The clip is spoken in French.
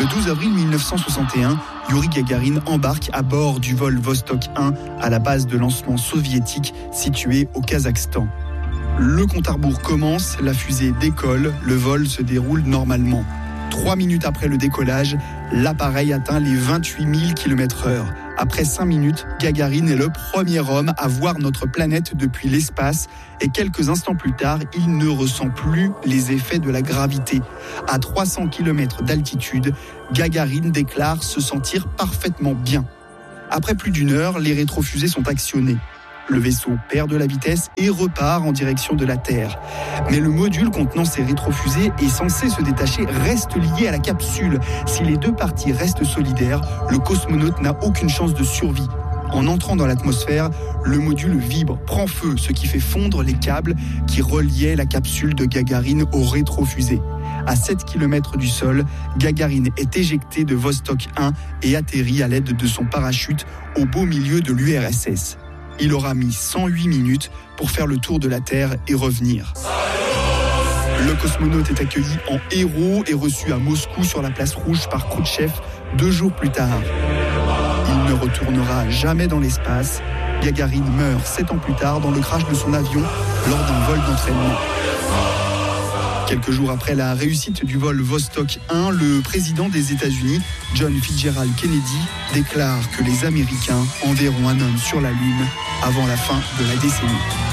Le 12 avril 1961, Youri Gagarin embarque à bord du vol Vostok 1 à la base de lancement soviétique située au Kazakhstan. Le compte à rebours commence, la fusée décolle, le vol se déroule normalement. 3 minutes après le décollage, l'appareil atteint les 28 000 km/h. Après 5 minutes, Gagarin est le premier homme à voir notre planète depuis l'espace et quelques instants plus tard, il ne ressent plus les effets de la gravité. À 300 km d'altitude, Gagarin déclare se sentir parfaitement bien. Après plus d'une heure, les rétrofusées sont actionnées. Le vaisseau perd de la vitesse et repart en direction de la Terre. Mais le module contenant ces rétrofusées est censé se détacher, reste lié à la capsule. Si les deux parties restent solidaires, le cosmonaute n'a aucune chance de survie. En entrant dans l'atmosphère, le module vibre, prend feu, ce qui fait fondre les câbles qui reliaient la capsule de Gagarine aux rétrofusées. À 7 km du sol, Gagarine est éjecté de Vostok 1 et atterrit à l'aide de son parachute au beau milieu de l'URSS. Il aura mis 108 minutes pour faire le tour de la Terre et revenir. Le cosmonaute est accueilli en héros et reçu à Moscou sur la place rouge par Khrouchtchev 2 jours plus tard. Il ne retournera jamais dans l'espace. Gagarin meurt 7 ans plus tard dans le crash de son avion lors d'un vol d'entraînement. Quelques jours après la réussite du vol Vostok 1, le président des États-Unis, John Fitzgerald Kennedy, déclare que les Américains enverront un homme sur la Lune avant la fin de la décennie.